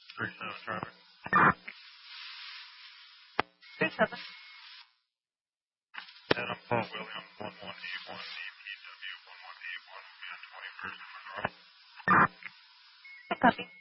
37 traffic. 37. And I'm Paul Williams, 1181 DPW, 1181 will be on 21st in Monroe. Copy.